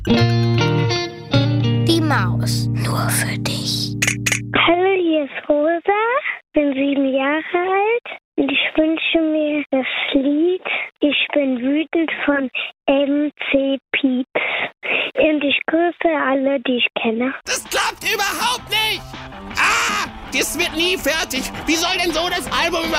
Die Maus. Nur für dich. Hallo, hier ist Rosa. Bin 7 Jahre alt. Und ich wünsche mir das Lied Ich bin wütend von MC Pieps. Und ich grüße alle, die ich kenne. Das klappt überhaupt nicht! Das wird nie fertig. Wie soll denn so das Album überhaupt